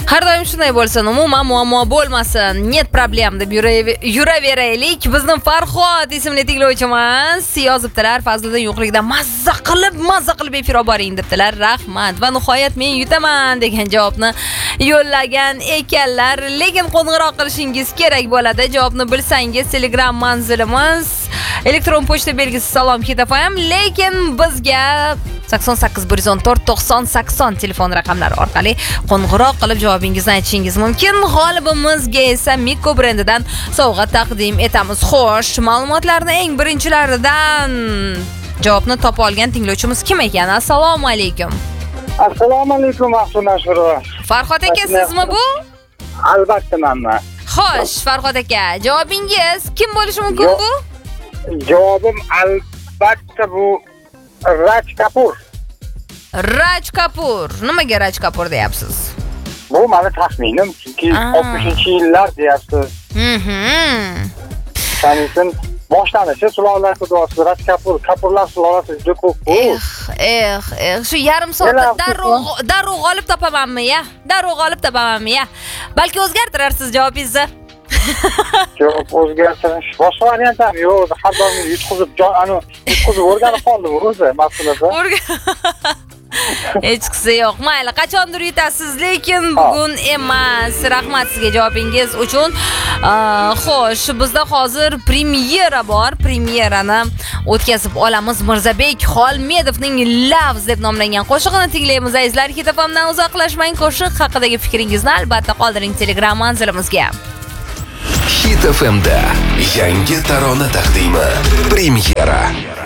Har doim shunday bo'lsin, umuman muammo bo'lmasin. Net problem deb yuraveraylik. Bizning Farhod ismli tinglovchimiz yozibdilar. Fazliddin yo'qligidan mazza qilib efir olib boring debdilar. Rahmat. Va nihoyat men yutaman degan javobni yo'llagan ekanlar. Lekin qo'ng'iroq qilishingiz kerak bo'ladi. Javobni bilsangiz Telegram manzilimiz elektron pochta belgisi salom hitafam. Lekin bizga 88 telefon raqamlari orqali qo'ng'iroq qilib javobingizni aytishingiz mumkin. G'olibimizga esa Miko brendidan sovg'a taqdim etamiz. Xo'sh, ma'lumotlarning eng birinchilaridan javobni topa olgan tinglovchimiz kim ekan? Assalomu alaykum. Assalomu alaykum, Mahsun Ashurova. Farhod aka, sizmi bu? Albatta menman. Xo'sh, Farhod aka, javobingiz kim bo'lishi mumkin bu? Javobim albatta bu Raj Kapur. Raj Kapur. Nimaga Raj Kapur deyapsiz? Bu meni taxminim, chunki 60-yillar deyapsiz. Shuning uchun boshlanishi sulolalar xudosi Raj Kapur, Kapurlar sulolasi juda ko'p. Shu yarim soatda darrov g'olib topamanmi ya? Balki o'zgartirarsiz javobingizni. Yo'q, o'zgartirish. Boshqa variant ham yo'q. Har doim yutqizib o'rganib qoldim o'zi mas'ulada. Hech qisi yo'q. Mayli, qachondir yutasiz, lekin bugun emas. Rahmat sizga javobingiz uchun. Xo'sh, bizda hozir premyera bor. Premyerani o'tkazib olamiz. Mirzabek Xolmedovning Loves deb nomlangan qo'shig'ini tinglaymiz azizlar. Hitafamdan uzoqlashmang. Qo'shiq haqidagi fikringizni albatta qoldiring Telegram manzilimizga. Hit FM'da yangi tarona taqdimi Premyera.